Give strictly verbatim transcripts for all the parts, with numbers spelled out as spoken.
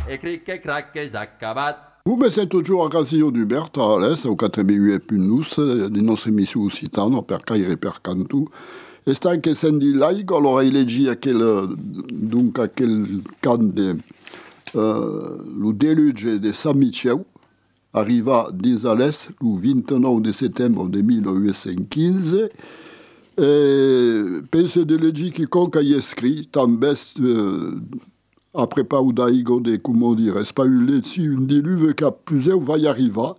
e cricche cracche s'accabat. Come siete toujours a Casio d'Hubert a l'Est, au quatre-vingt-huit punto nus, di nostre emissioni occitane, per Caire per Cantu. E sta anche sendi laico, allora il leggi aquel, dunque aquel can de, uh, lo deluge de San Michel, arriva dis a l'Est, le vingt-neuf de settembre de mille huit cent quinze, e penso de leggi che conca gli scrit, també, uh, après pas ou d'aigo de, comment dire, c'est pas une là-dessus, une déluve qui a plusieurs va y arriver,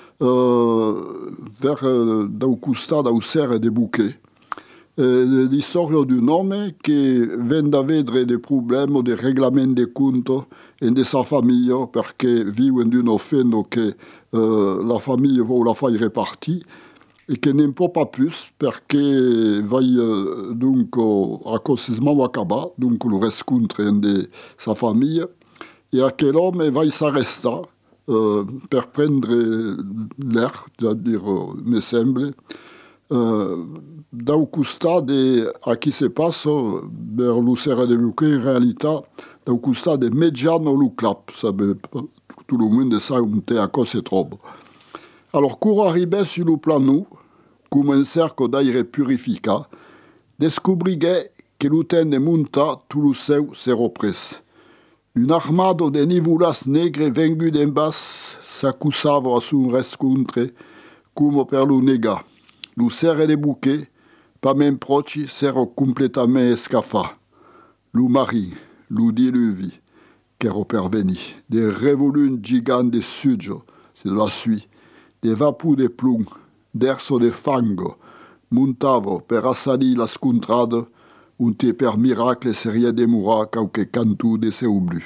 euh, vers, euh, dans Custa, dans Serre des Bouquets. Euh, l'histoire du nom qui vient d'avoir des problèmes, des règlements de comptes de sa famille, parce que vit d'une offense que euh, la famille va la faire répartie, et qui n'aime pas plus, parce que va euh, donc à cause de Wakaba, donc le rescontre de sa famille, et à quel homme va s'arrêter euh, pour prendre l'air, c'est-à-dire, euh, me semble, euh, dans le stade de à qui se passe vers le Serre de Bouquet, en réalité, dans le stade de Mediano Luclap, ça veut tout le monde sait à cause de trop. Alors, cours arrivé sur le plano, comme un cercle d'air purifié, découvrirait que l'outil de monta tout le seu s'est repris. Une armade de nivoulas negres venus d'en bas s'accusava à son rescontre comme per le nega. Le serre de bouquet, pas même proche, s'era complètement escaffa. Le mari, le diluvi, qui est pervenu. Des révolus gigants de sud, c'est de la suite. Des vapeurs de plomb, d'erso de fango, montavo per assalir la scontrade, un te per miracle seria demura qualche cantu de seu blu.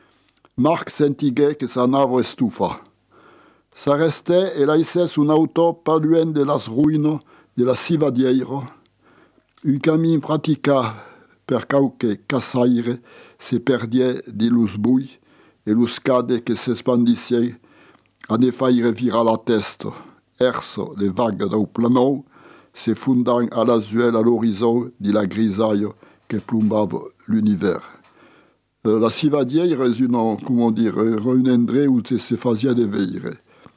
Marc sentiguait que sa nave estufa. Ça restait et laissait un auto pas loin de las ruines de la Civadière. Un camin pratica per qualche cassaire se perdait de los bouilles et los cade que s'espandissait à ne faire virer la tête. Erso, les vagues d'un plano, se fondant à l'azuel à l'horizon de la grisaille qui plombave l'univers. Euh, la Civadière est une, comment dire, un endroit où se faisait des veilles.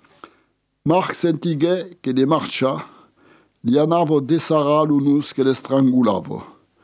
Marc sentiguait que de marcha, li anava desara l'unus que l'estrangulava.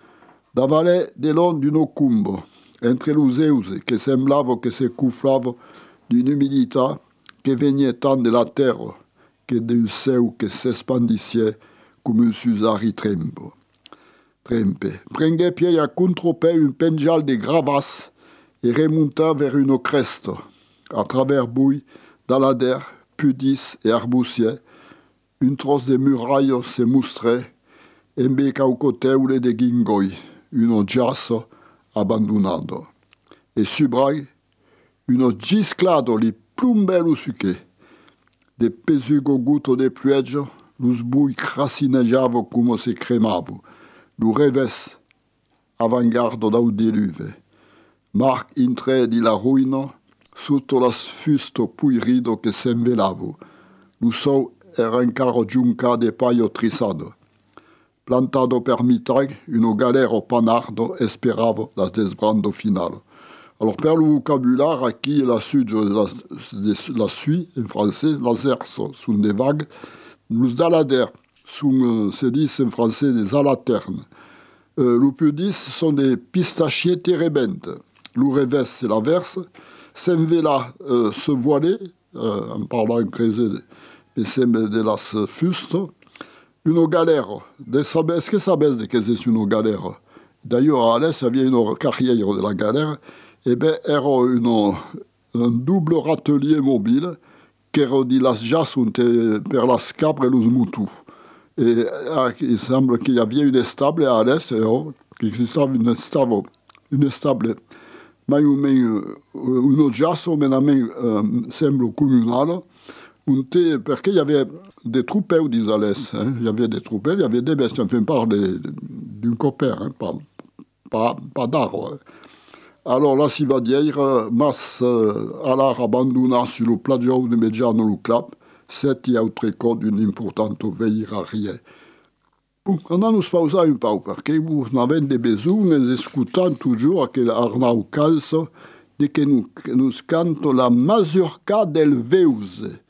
Davalè de long d'une cumbo, entre los eus que semblava que se coufflava d'une humidité que venait tant de la terre que d'un seu que s'espandissait comme un susari trempe. Trempe. Prenguait pied à contre-pied un penjal de gravas et remonta vers une creste, à travers bouilles, daladères, pudis et arbousiers. Une trosse de muraille se mostrait, et becca au côté de Gingoi, une giasso abbandonado. Et subrai, une gisclado li plumbello suque. Des pesugo gutto de pluege, los bui crasineggiavo come se cremavo. Lo revés, avant-garde dau deluve. Marc intre di la ruina, sotto las fusto puirido che s'envelavo. Lo so era encara giunca de paio trissado. Plantado per mitad, une galère panardo esperava la desbrando finale. Alors, per le vocabulaire, qui la suite, la, la suite, en français, les airs sont des vagues. Les daladères sont, se disent en français, des alaternes. Euh, le pudis sont des pistachiers térébentes. Le revers, c'est l'inverse. S'envela, euh, se voiler, euh, en parlant en créé, mais c'est de la fuste. Une galère. Est-ce que ça baisse de que c'est une galère? D'ailleurs, à l'est, ça vient une carrière de la galère. Eh bien, era une, un double râtelier mobile qui era di las jassunte per las capres et los mutus. Et il semble qu'il y avait une stable à l'est, qui existait une stable, une stable, mais une jasso, mais il semble communale, parce qu'il y avait des troupes, disent à l'est. Hein. Il y avait des troupes, il y avait des besties, enfin, par d'une copère, hein, pas, pas, pas d'arbre. Hein. Alors la Civadière, mas euh, alar abandonna sur le plagiau de Mediano Luclap, sette autre code d'une importante veillerarie. Bon, on a nous pausa un peu, parce que vous avez des besoins, en écoutant toujours aquel Arnau Calso, de que nous, que nous canto la mazurka del Veuse.